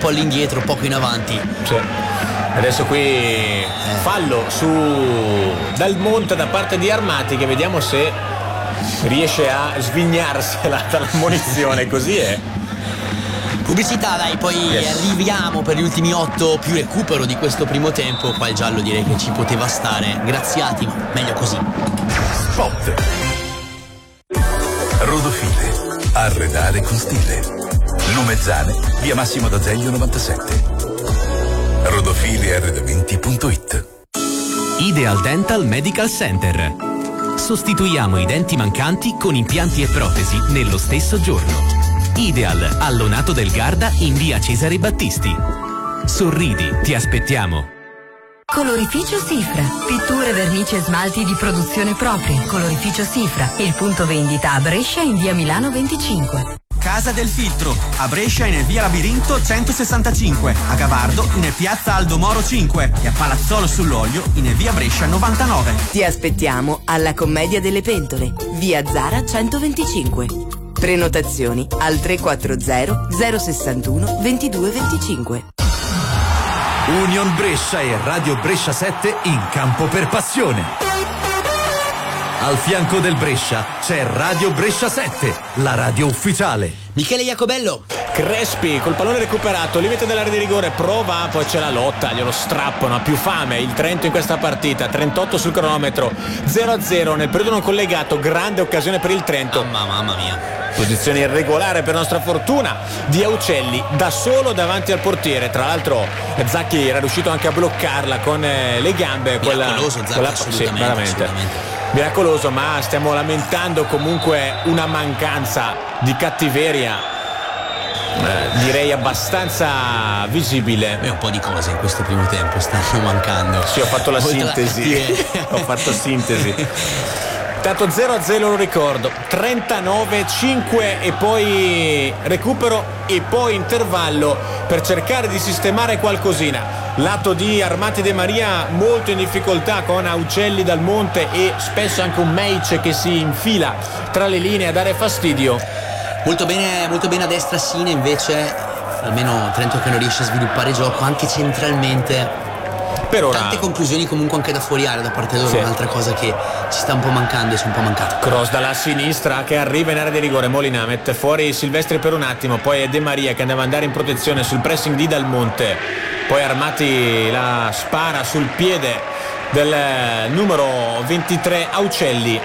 po' all'indietro, poco in avanti. Sì. Adesso qui fallo su Dal Monte da parte di Armati, che vediamo se riesce a svignarsela dalla munizione. Così è. Pubblicità, dai, poi arriviamo per gli ultimi 8, più recupero di questo primo tempo. Qua il giallo direi che ci poteva stare. Graziati, ma meglio così. Spot. Rodofile. Arredare con stile. Lumezzane, via Massimo D'Azeglio 97. Rodofiliarredamenti.it. Ideal Dental Medical Center. Sostituiamo i denti mancanti con impianti e protesi nello stesso giorno. Ideal, Allonato del Garda in via Cesare Battisti. Sorridi, ti aspettiamo. Colorificio Sifra. Pitture, vernice e smalti di produzione propria. Colorificio Sifra. Il punto vendita a Brescia in via Milano 25. Casa del Filtro, a Brescia in via Labirinto 165, a Gavardo in piazza Aldo Moro 5 e a Palazzolo sull'Olio in via Brescia 99. Ti aspettiamo alla Commedia delle Pentole, via Zara 125. Prenotazioni al 340 061 2225. Union Brescia e Radio Brescia 7 in campo per passione. Al fianco del Brescia c'è Radio Brescia 7, la radio ufficiale. Michele Iacobello. Crespi col pallone recuperato, limite dell'area di rigore, prova, poi c'è la lotta, glielo strappano, ha più fame il Trento in questa partita, 38 sul cronometro, 0-0 nel periodo non collegato, grande occasione per il Trento. Mamma mia. Posizione irregolare per nostra fortuna di Aucelli, da solo davanti al portiere, tra l'altro Zacchi era riuscito anche a bloccarla con le gambe. Miracoloso Zacchi, assolutamente, sì, veramente. Miracoloso, ma stiamo lamentando comunque una mancanza di cattiveria, direi abbastanza visibile. Un po' di cose in questo primo tempo stanno mancando. Sì, ho fatto la sintesi. Ho fatto sintesi. Tanto 0-0 lo ricordo, 39-5 e poi recupero e poi intervallo per cercare di sistemare qualcosina. Lato di Armati De Maria molto in difficoltà con Aucelli Dal Monte e spesso anche un Meice che si infila tra le linee a dare fastidio. Molto bene a destra Sine, invece almeno Trento che non riesce a sviluppare gioco anche centralmente. Per ora tante conclusioni comunque anche da fuori area da parte loro, sì. Un'altra cosa che ci sta un po' mancando e si è un po' mancato. Cross dalla sinistra che arriva in area di rigore, Molina mette fuori Silvestri per un attimo, poi è De Maria che andava ad andare in protezione sul pressing di Dal Monte, poi Armati la spara sul piede del numero 23 Aucelli.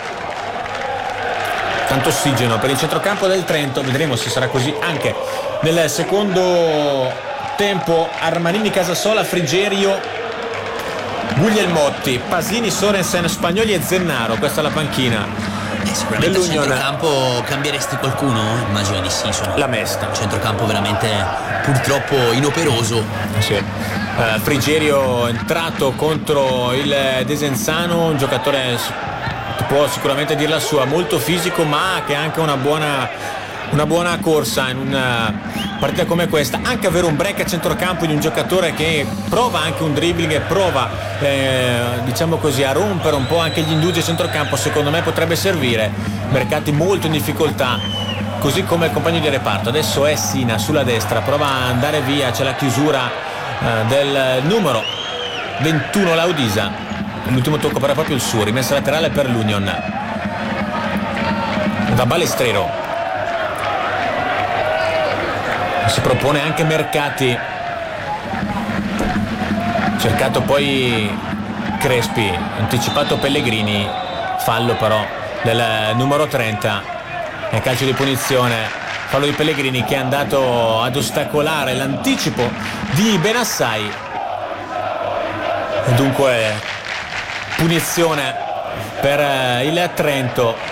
Tanto ossigeno per il centrocampo del Trento, vedremo se sarà così anche nel secondo tempo. Armanini, Casasola, Frigerio, Guglielmotti, Pasini, Sorensen, Spagnoli e Zennaro. Questa è la panchina. Sicuramente al centrocampo cambieresti qualcuno? Immagino di sì, insomma. La Mesta. Centrocampo veramente purtroppo inoperoso. Sì. Frigerio entrato contro il Desenzano, un giocatore, può sicuramente dir la sua, molto fisico ma che ha anche una buona corsa in una partita come questa, anche avere un break a centrocampo di un giocatore che prova anche un dribbling e prova diciamo così a rompere un po' anche gli indugi a centrocampo, secondo me potrebbe servire. Mercati molto in difficoltà, così come il compagno di reparto. Adesso è Sina sulla destra, prova a andare via, c'è la chiusura del numero 21 Laudisa, l'ultimo tocco però è proprio il suo, rimessa laterale per l'Union da Balestrero. Si propone anche Mercati, cercato poi Crespi, anticipato Pellegrini, fallo però del numero 30 e calcio di punizione, fallo di Pellegrini che è andato ad ostacolare l'anticipo di Benassai e dunque punizione per il Trento.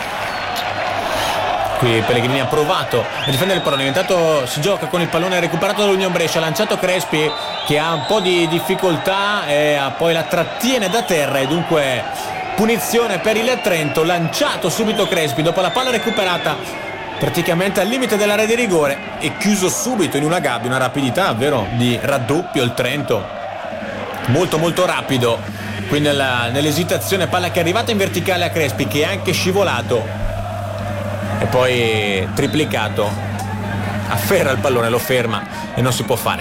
Qui Pellegrini ha provato a difendere il pallone, intanto si gioca con il pallone recuperato dall'Union Brescia, lanciato Crespi che ha un po' di difficoltà e poi la trattiene da terra e dunque punizione per il Trento. Lanciato subito Crespi dopo la palla recuperata praticamente al limite dell'area di rigore e chiuso subito in una gabbia, una rapidità davvero di raddoppio il Trento, molto molto rapido qui nell'esitazione, palla che è arrivata in verticale a Crespi che è anche scivolato e poi triplicato, afferra il pallone, lo ferma e non si può fare.